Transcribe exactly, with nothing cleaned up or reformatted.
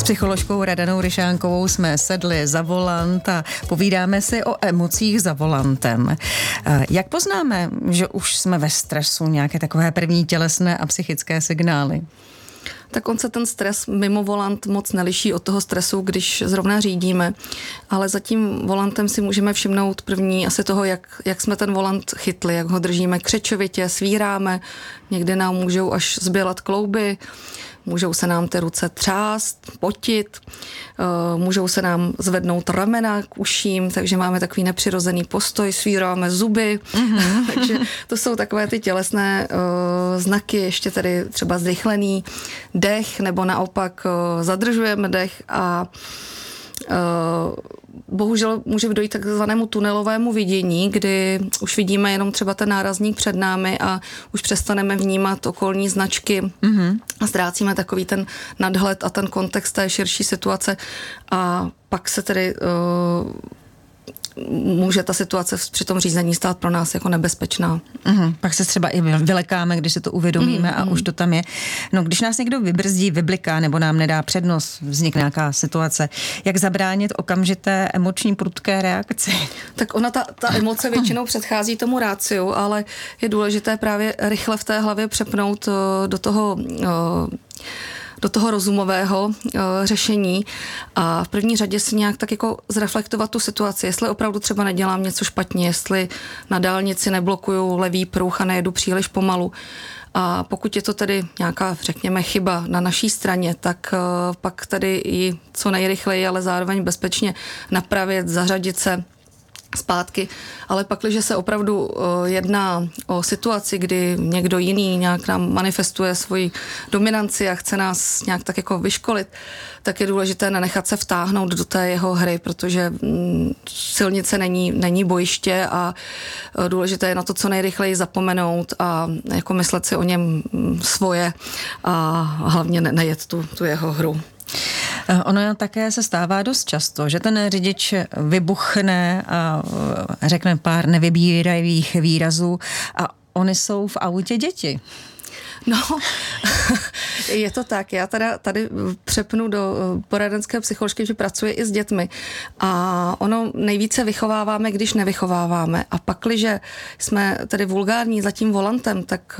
psycholožkou Radanou Ryšánkovou jsme sedli za volant a povídáme si o emocích za volantem. Jak poznáme, že už jsme ve stresu, nějaké takové první tělesné a psychické signály? Tak on se ten stres mimo volant moc neliší od toho stresu, když zrovna řídíme, ale za tím volantem si můžeme všimnout první asi toho, jak, jak jsme ten volant chytli, jak ho držíme křečovitě, svíráme, někdy nám můžou až zbělat klouby, můžou se nám ty ruce třást, potit, můžou se nám zvednout ramena k uším, takže máme takový nepřirozený postoj, svíráme zuby, mm-hmm. takže to jsou takové ty tělesné uh, znaky, ještě tady třeba zrychlený dech, nebo naopak uh, zadržujeme dech a uh, bohužel může dojít k takzvanému tunelovému vidění, kdy už vidíme jenom třeba ten nárazník před námi a už přestaneme vnímat okolní značky mm-hmm. a ztrácíme takový ten nadhled a ten kontext té širší situace a pak se tedy uh, může ta situace při tom řízení stát pro nás jako nebezpečná. Mm, pak se třeba i vylekáme, když si to uvědomíme mm, a mm. už to tam je. No, když nás někdo vybrzdí, vybliká nebo nám nedá přednost, vznikne nějaká situace, jak zabránit okamžité emoční prudké reakci? Tak ona, ta, ta emoce většinou předchází tomu ráciu, ale je důležité právě rychle v té hlavě přepnout do toho do toho rozumového uh, řešení a v první řadě si nějak tak jako zreflektovat tu situaci, jestli opravdu třeba nedělám něco špatně, jestli na dálnici neblokuju levý pruh a nejedu příliš pomalu. A pokud je to tedy nějaká, řekněme, chyba na naší straně, tak uh, pak tady ji co nejrychleji, ale zároveň bezpečně napravit, zařadit se zpátky, ale pak, když se opravdu jedná o situaci, kdy někdo jiný nějak nám manifestuje svoji dominanci a chce nás nějak tak jako vyškolit, tak je důležité nenechat se vtáhnout do té jeho hry, protože silnice není, není bojiště a důležité je na to co nejrychleji zapomenout a jako myslet si o něm svoje a hlavně nejet tu, tu jeho hru. Ono také se stává dost často, že ten řidič vybuchne a řekne pár nevybíravých výrazů a oni jsou v autě děti. No, je to tak. Já teda tady přepnu do poradenské psycholožky, že pracuji i s dětmi a ono nejvíce vychováváme, když nevychováváme a pakliže jsme tedy vulgární za tím volantem, tak